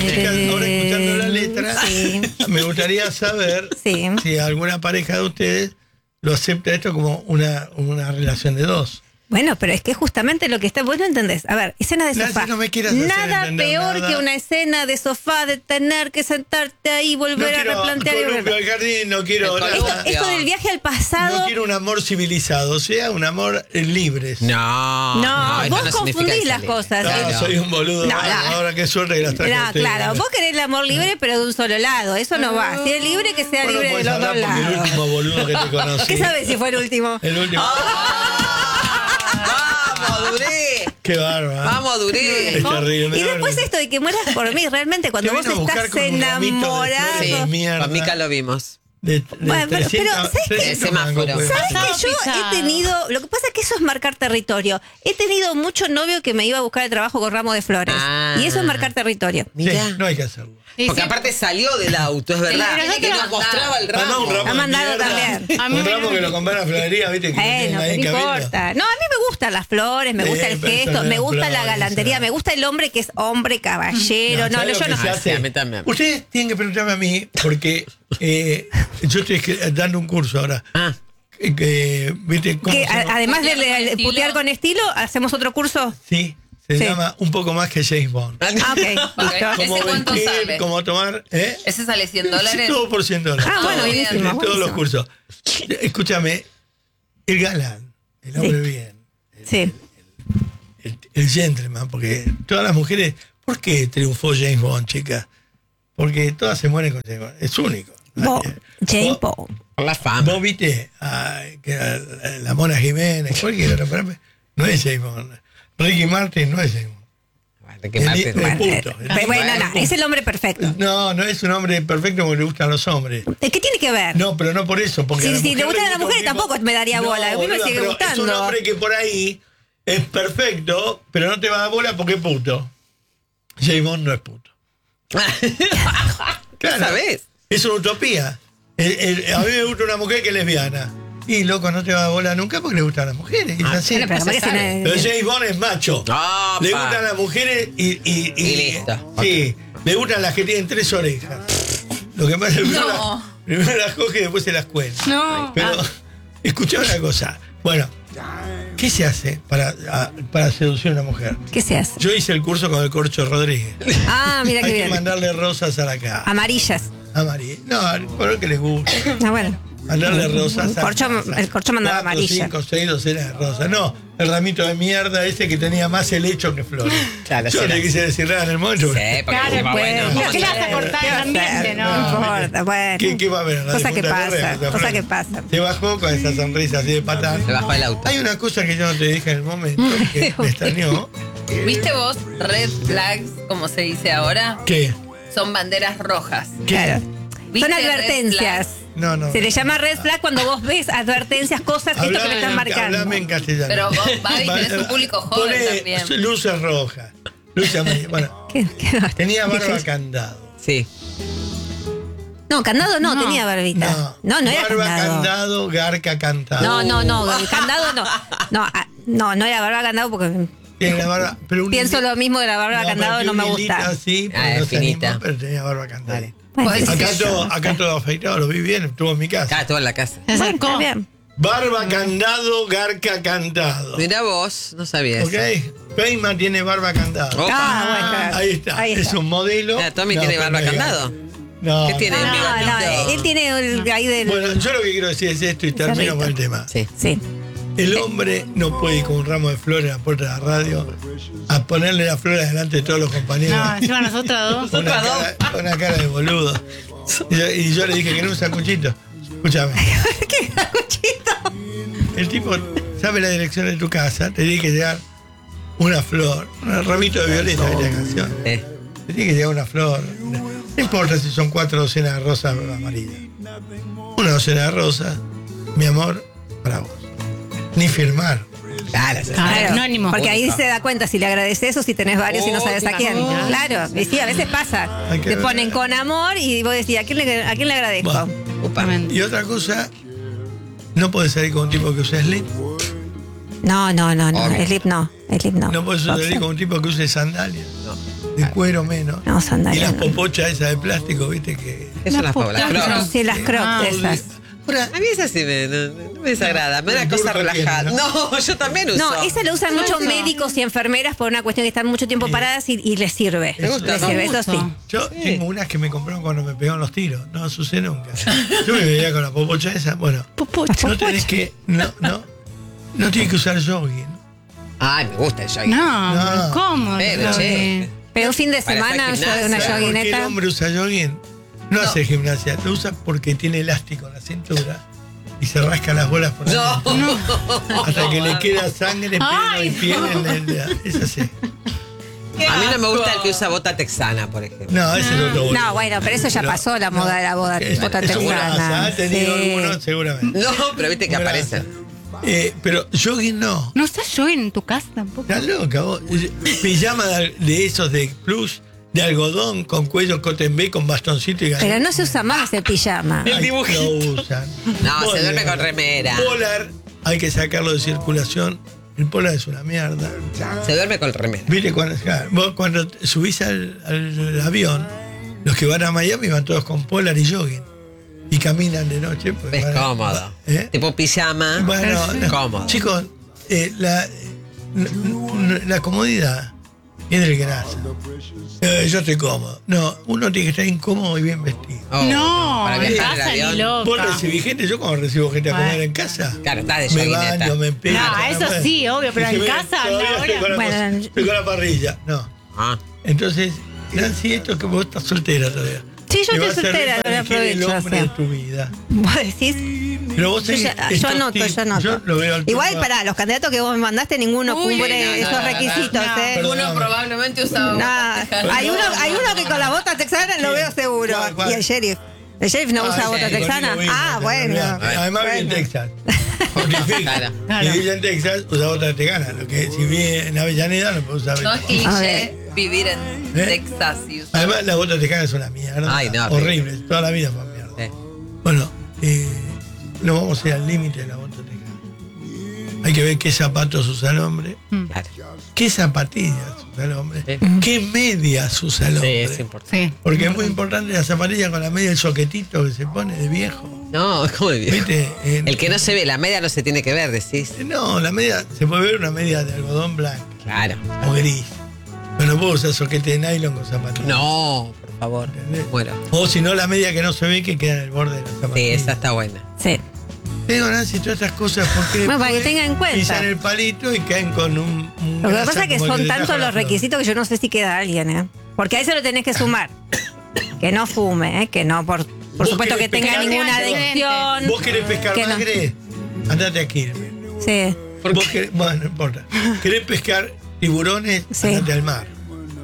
Ahora escuchando la letra, Sí. me gustaría saber Sí. si alguna pareja de ustedes lo acepta esto como una relación de dos. Bueno, pero es que justamente lo que está... Vos no entendés. A ver, escena de Nancy, sofá. no me quieras hacer Nada entender peor nada. que una escena de sofá, de tener que sentarte ahí, volver a replantear. y columpio volver. al jardín, no quiero El nada. columpio. Esto del viaje al pasado... No quiero un amor civilizado, o sea, un amor libre. No, eso vos no significa confundís que las salí. cosas. No, soy un boludo. No, Ahora qué suerte que las traje a No, ustedes. claro, vos querés el amor libre, pero de un solo lado. Eso no va. Si es libre, que sea Vos no libre de podés los dos hablar porque el lados. último boludo que te conocí. ¿Qué sabes si fue el último? El último. ¡Vamos, Duré! Qué bárbaro. ¡Vamos, Duré! Es terrible. Y después esto de que mueras por mí, realmente, cuando Te vos vino a buscar estás con un ramito de enamorado. flores de mierda. Con Mica lo vimos. Bueno, pero, ¿sabes qué? 300 El semáforo. mangos, pues. ¿Sabes Estaba que yo pisado. he tenido... Lo que pasa es que eso es marcar territorio. He tenido mucho novio que me iba a buscar el trabajo con ramo de flores. Ah. Y eso es marcar territorio. Sí, Mirá. no hay que hacerlo. Sí, Porque sí. aparte salió del auto, es verdad. pero Que no nos te mostraba el Además, ramo. un ramo Ha de mandado mierda, también. A mí Un me- ramo que lo compré en la florería, viste, que tienen Bueno, ahí no en Cabildo. importa. No, a mí me gustan las flores, me gusta el pero gesto, son me las gusta la flores, galantería, ¿sabes? me gusta el hombre que es hombre, caballero. No, ¿sabes yo lo no. que se Ah, hace? sí, a mí también. Ustedes tienen que preguntarme a mí, porque yo estoy dando un curso ahora. Ah, ¿Viste cómo Que se llama? además Putear con de estilo. putear con estilo, hacemos otro curso. Sí, se Sí. llama Un poco más que James Bond. Ah, ok, listo. Cómo ¿Ese cuánto vestir, sale? cómo tomar. ¿Ese sale $100? Todo por $100. Ah, bueno, Todo, buenísimo, de todos buenísimo. los cursos. Escúchame, el galán, el hombre Sí. bien, Sí. el gentleman, porque todas las mujeres, ¿por qué triunfó James Bond, chicas? Porque todas se mueren con James Bond, es único. James Vos- Bond. por la fama. Vos viste que la Mona Jiménez, cualquiera, no es James Bond. Ricky Martin no es James Bond. Qué Martin. El Bueno, puto. bueno, no, es el hombre perfecto. No, no es un hombre perfecto porque le gustan los hombres. ¿Qué tiene que ver? No, pero no por eso. Porque a la Si mujer le gustan a las gusta un mujeres tipo- tampoco me daría bola. A mí me boluda, sigue pero gustando. Es un hombre que por ahí es perfecto, pero no te va a dar bola porque es puto. James Bond no es puto. ¿Qué sabés? Es una utopía. A mí me gusta una mujer que es lesbiana. Y loco, no te va a dar bola nunca porque le gustan las mujeres. Es así. Bueno, pero se capaz que sabe. Pero si no- James Bond es macho. Ah, Le pa. gustan las mujeres y listo. Sí, le gustan las que tienen 3 orejas. Lo que pasa es que primero las coge y después se las cuenta. No. Pero, escuchá una cosa. Bueno, ¿qué se hace para seducir a una mujer? ¿Qué se hace? Yo hice el curso con el Corcho Rodríguez. Ah, mira qué Hay que bien. mandarle rosas a la cara. Amarillas. A María. No, por el que les gusta. Ah, bueno. Mandarle rosas a la Corcho- casa. el Corcho mandaba 4, amarilla. 5, 6 docenas de rosas. No, el ramito de mierda ese que tenía más helecho que flores. Claro, Yo sí, le sí. quise decir nada en el momento. Sí, porque Claro, encima, pues. bueno. ¿Por qué le vas a cortar el ambiente, No no? importa, bueno. ¿Qué va a haber? La de Cosa que Punta pasa, Carreras, cosa Fran. que pasa. Se bajó con esa sonrisa así de patán. Se bajó el auto. Hay una cosa que yo no te dije en el momento, que me extrañó. ¿Viste vos red flags, como se dice ahora? ¿Qué? Son banderas rojas. Claro. ¿Viste Son red advertencias. No, no. Se le llama red flag cuando vos ves advertencias, cosas, esto que me están marcando. Hablame en castellano. Pero vos, Babi, tenés un público joven Poné también. luces rojas. Luces amarillas. Bueno, ¿Qué? tenía barba candado. Sí. No, candado no, No. tenía barbita. No, era barba candado. garca cantado. No, el candado no. No era barba candado porque Tiene la barba, pero un pienso lo mismo de la barba candado, no me gusta. Sí, Ah, pero no es se animó, finita. pero tenía barba candada. Bueno, Pues, qué sé yo. Acá todo afeitado, lo vi bien, estuvo en mi casa. Acá, todo en la casa. Se Bueno, acercó. está bien. Barba candado, garca cantado. Mira vos, no sabías. ¿Ok? Feynman tiene barba candado. Opa. Bueno, Ahí está. Es un modelo. Ah, Tommy No, tiene pero barba no es candado. garca. No. ¿Qué tiene? No, él tiene ahí del... Bueno, yo lo que quiero decir es esto y termino Cerrito. con el tema. Sí. Sí. El hombre no puede ir con un ramo de flores a la puerta de la radio a ponerle las flores delante de todos los compañeros. No, encima nosotros dos. Una cara de boludo. Y yo le dije que no un sanguchito. Escúchame. ¿Qué cuchito? El tipo sabe la dirección de tu casa, te tiene que llegar una flor, un ramito de violeta, ¿viste la canción? Te tiene que llegar una flor. No importa si son 4 docenas de rosas amarillas. Una docena de rosas, mi amor, para vos. Ni firmar. Claro, Claro, anónimo. porque ahí se da cuenta si le agradeces o si tenés varios y no sabes a quién. imaginas? Claro, y sí, a veces pasa. Hay que Te ver. ponen con amor y vos decís, ¿a quién le agradezco? Bueno. Tremendo. Y otra cosa, no podés salir con un tipo que use slip. No, Obvio. Slip no. No podés salir Boxer. con un tipo que use sandalias. de cuero menos. No, Y sandalias las no. popochas esas de plástico, viste que. Eso es las Crocs. Sí, las crocs esas. Ahora, A mí esa sí no me desagrada. Me da El cosa turco relajada. tiene, No, yo también uso. No, esa lo usan muchos médicos y enfermeras por una cuestión que están mucho tiempo paradas y les sirve. Me gusta, Les ¿no? sirve, eso sí. yo tengo unas que me compraron cuando me pegaron los tiros. No sucede nunca. Yo me veía con la popocha esa. Bueno, no tenés que. No tienes que usar jogging. Ay, me gusta el jogging. No, No. ¿cómo? Pero, che. Pero un fin de Para semana hacer yo de una gimnasia. ¿Sabes por qué el joguineta. hombre usa jogging? No hace gimnasia, lo usa porque tiene elástico en la cintura y se rasca las bolas por adentro. No. Hasta que le queda sangre, pelo Ay, y piel es así. A mí no me gusta el que usa bota texana, por ejemplo. No, ese es otro No, bueno, pero eso ya pasó, la moda de la bota texana. ¿Ha tenido Sí. alguno? Seguramente. No, pero viste que aparecen. Pero jogging no. No estás yo en tu casa tampoco. Estás loca vos. Pijama de esos de plus, de algodón, con cuello cotton B, con bastoncito y Pero gancho. no se usa más el pijama. El dibujito. Lo usan. No, se duerme con remera. Polar, hay que sacarlo de circulación. El polar es una mierda. Se duerme con remera. Viste, vos cuando subís al avión, los que van a Miami van todos con polar y jogging. Y caminan de noche. Pues Es van a- cómodo. ¿Eh? Tipo pijama. Bueno, Cómodo. chicos, la comodidad es del que nace. Yo estoy cómodo. No, uno tiene que estar incómodo y bien vestido. Oh, No, para en viajar en casa ni avión. loca. Vos recibís gente, yo cuando recibo gente a comer en casa, Claro, está de me joguineta. baño, me pego. No, eso sí, obvio, pero en casa, Estoy con, la Bueno, estoy con la parrilla. No. Ah. Entonces, Nancy, esto que vos estás soltera todavía. Sí, yo Te va estoy a servir soltera, para lo elegir el aprovecho, hombre sí. de tu vida. Vos decís. Pero vos Yo, seguís yo estos anoto, tips. yo anoto. Yo lo veo al Igual, turco. pará, los candidatos que vos me mandaste, ninguno Uy, cumple no, esos no, requisitos, no. ¿eh? Perdón. Uno probablemente usaba Nah, botas texanas. hay uno que con la bota texana lo veo seguro. ¿Cuál? Y el sheriff. ¿El sheriff no usa bota sí, texana? conmigo mismo, Ah, te bueno. olvidás. Además vive en Texas. Justifica. Claro. Si vive en Texas, usa bota texana. Lo que si vive en Avellaneda no puede usar No es bota. A cliché ver. vivir en ¿Eh? Texas y usar. Además, la bota texana es una mierda. Ay, no, horrible. Toda la vida fue mierda. Bueno, no vamos a ir al límite de la bota texana. Hay que ver qué zapatos usa el hombre, Claro. qué zapatillas usa el hombre, Sí. qué medias usa el Sí, hombre. es importante. Sí. Porque es muy importante la zapatilla con la media, el soquetito que se pone de viejo. No, ¿cómo de viejo? ¿Viste? El que no se ve, la media no se tiene que ver, decís. No, la media, se puede ver una media de algodón blanco Claro. o gris. Pero no puedo usar soquete de nylon con zapatillas. No, por favor. ¿Entendés? Bueno. O si no, la media que no se ve que queda en el borde de la Sí, zapatilla. esa está buena. Sí. Te digo, Nancy, todas estas cosas porque Bueno, para que después tengan en cuenta. pisan el palito y caen con un Lo que grasa pasa es que como el son le trajo tantos la los flor. requisitos que yo no sé si queda alguien, ¿eh? Porque a eso lo tenés que sumar. Que no fume, ¿eh? Que no, por supuesto que querés tenga pescar ninguna bagre? adicción. ¿Vos querés pescar Que no. bagre? Andate a Quilmes. Sí. Vos querés, bueno, no importa. ¿Querés pescar tiburones? Sí. Andate al mar.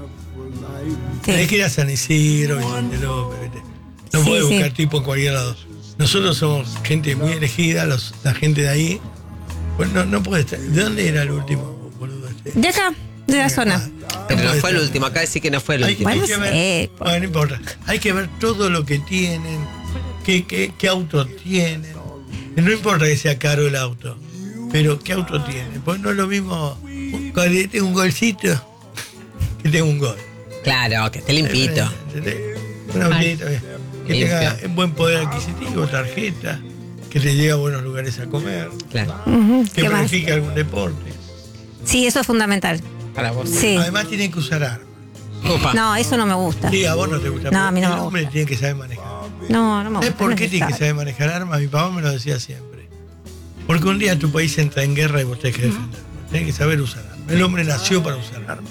Tenés Sí. que ir a San Isidro, Vicente López, ¿viste? No Sí, podés sí. buscar tipo en cualquier lado. Nosotros somos gente muy elegida, la gente de ahí. Pues no puede estar. ¿De dónde era el último boludo este? De acá, de la zona. Pero no puede fue el estar. último. Acá decir que no fue el Hay, último. hay Bueno, que ver, sí, bueno, no importa. Hay que ver todo lo que tienen, qué auto tienen. No importa que sea caro el auto, pero qué auto tienen. Pues no es lo mismo cuando tengo un golcito que tengo un gol. Claro, que esté limpito. ¿Entendés? Un autito que tenga Limpio. buen poder adquisitivo, tarjeta, que te lleve a buenos lugares a comer, Claro. Ujú, que ¿qué más? practique algún deporte. Sí, eso es fundamental. Para vos. Sí. Además tienen que usar armas. Opa. No, eso no me gusta. Sí, a vos no te gusta. No, a mí no el me hombre tiene que saber manejar. No, no me ¿Sabes gusta. por no qué es tiene que necesario. saber manejar armas? Mi papá me lo decía siempre. Porque un día tu país entra en guerra y vos tenés que defenderlo. Tenés que saber usar armas. El hombre nació para usar armas.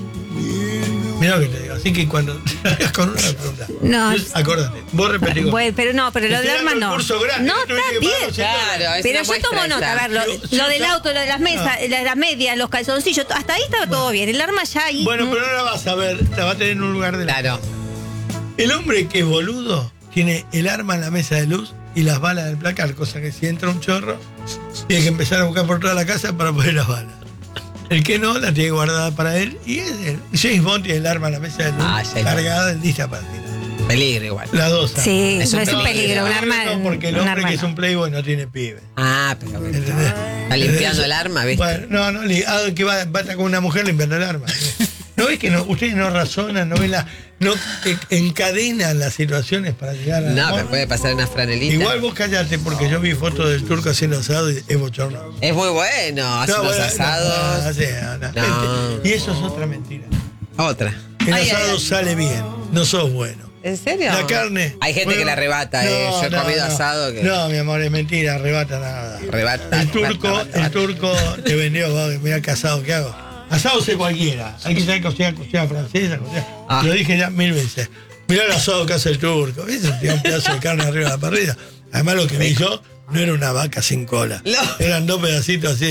Mirá lo que te digo. Así que cuando te hagas con una pregunta, No. acordate. Vos repetís. Bueno, pero no, pero lo Estoy del dando arma el no. curso gratis, No, no tuviste está que pagar bien. los Claro, es Pero una yo tomo muestra nota, a esa. ver, lo del auto, lo de las mesas, las medias, los calzoncillos, hasta ahí estaba todo bien. El arma ya ahí. Bueno, pero no la vas a ver, la va a tener en un lugar de la Claro. casa. El hombre que es boludo tiene el arma en la mesa de luz y las balas del placar, cosa que si entra un chorro, tiene que empezar a buscar por toda la casa para poner las balas. El que no, la tiene guardada para él y es él. James Bond tiene el arma en la mesa de luz, Ah, James cargada, lista para tirar. Peligro igual. Las dos. Sí, Es un es un peligro, un arma. No, porque el un hombre arma que es no. un playboy no tiene pibe. Ah, pero bueno. ¿Entendés? Está limpiando el arma, ¿viste? Bueno, no, que va a estar con una mujer limpiando el arma. ¿No es que ustedes no razonan, no ven no encadenan las situaciones para llegar a... No, me puede pasar una franelita. Igual vos callate, porque yo vi fotos del turco haciendo asado y es bochornoso. Es muy bueno, hace unos asados. No. Y eso es otra mentira. Otra. El asado sale bien, no sos bueno. ¿En serio? La carne. Hay gente que la arrebata, yo he comido asado que. No, mi amor, es mentira, arrebata nada. Arrebata. El turco te vendió, mira qué asado que hago. Asado sé cualquiera. Hay que saber cocina francesa, Lo dije ya 1000 veces. Mirá el asado que hace el turco. ¿Ves? Tiene un pedazo de carne arriba de la parrilla. Además, lo que vi yo no era una vaca sin cola. No. Eran 2 pedacitos así.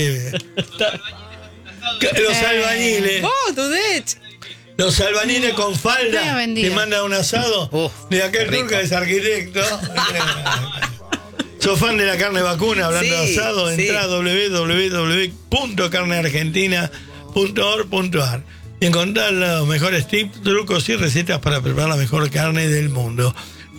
Los albañiles. ¡Oh, Dudech! Los albañiles con falda te mandan un asado. De aquel turco es arquitecto. ¿Sos fan de la carne vacuna? Hablando de asado, entrá a www.carneargentina.org.ar y encontrar los mejores tips, trucos y recetas para preparar la mejor carne del mundo.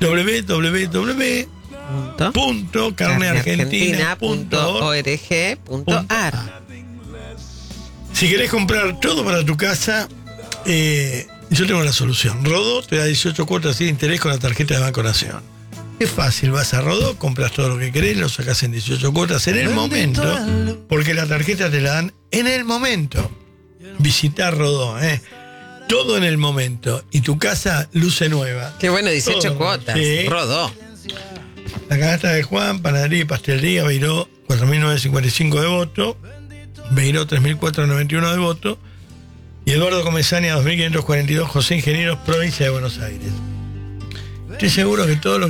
www.carneargentina.org.ar. Si querés comprar todo para tu casa, yo tengo la solución. Rodó te da 18 cuotas sin interés con la tarjeta de Banco Nación. Es fácil, vas a Rodó, compras todo lo que querés, lo sacás en 18 cuotas en el momento, porque la tarjeta te la dan en el momento. Visitá Rodó, todo en el momento. Y tu casa luce nueva. Qué bueno, 18 todo, cuotas. Sí. Rodó. La canasta de Juan, panadería y pastelería, Beiró 4.955 de voto, Beiró 3.491 de voto, y Eduardo Comesaña 2.542, José Ingenieros, provincia de Buenos Aires. Estoy seguro que todos los